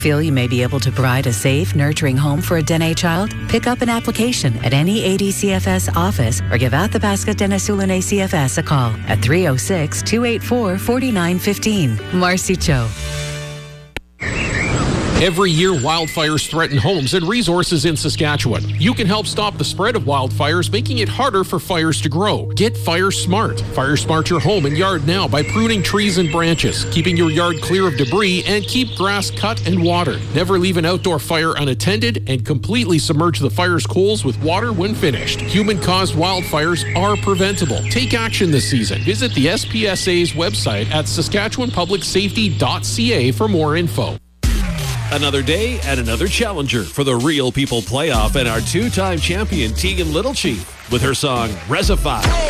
Feel you may be able to provide a safe, nurturing home for a Dene child? Pick up an application at any ADCFS office or give Athabasca Denesulune CFS a call at 306-284-4915. Marcy Cho. Every year, wildfires threaten homes and resources in Saskatchewan. You can help stop the spread of wildfires, making it harder for fires to grow. Get Fire Smart. Fire Smart your home and yard now by pruning trees and branches, keeping your yard clear of debris, and keep grass cut and watered. Never leave an outdoor fire unattended, and completely submerge the fire's coals with water when finished. Human-caused wildfires are preventable. Take action this season. Visit the SPSA's website at saskatchewanpublicsafety.ca for more info. Another day and another challenger for the Real People playoff, and our two-time champion Tegan Littlechief with her song Resify.